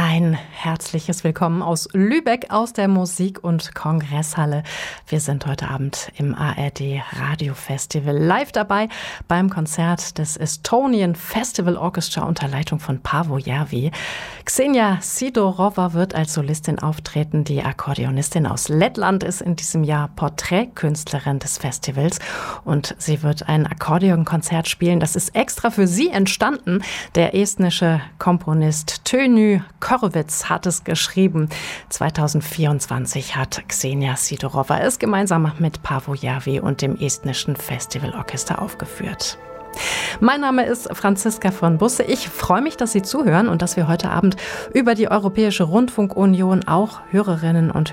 Ein herzliches Willkommen aus Lübeck aus der Musik- und Kongresshalle. Wir sind heute Abend im ARD Radio Festival live dabei beim Konzert des Estonian Festival Orchestra unter Leitung von Paavo Järvi. Xenia Sidorova wird als Solistin auftreten. Die Akkordeonistin aus Lettland ist in diesem Jahr Porträtkünstlerin des Festivals und sie wird ein Akkordeonkonzert spielen. Das ist extra für sie entstanden. Der estnische Komponist Tönu Körwitz hat es geschrieben. 2024 hat Xenia Sidorova es gemeinsam mit Paavo Järvi und dem estnischen Festivalorchester aufgeführt. Mein Name ist Franziska von Busse. Ich freue mich, dass Sie zuhören und dass wir heute Abend über die Europäische Rundfunkunion auch Hörerinnen und